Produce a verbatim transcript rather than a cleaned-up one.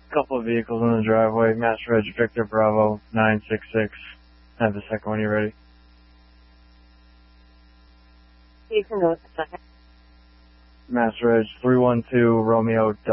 Couple of vehicles in the driveway. Master Reg Victor Bravo nine six six. Have the second one. You ready? You can go with the second. Master Reg three one two Romeo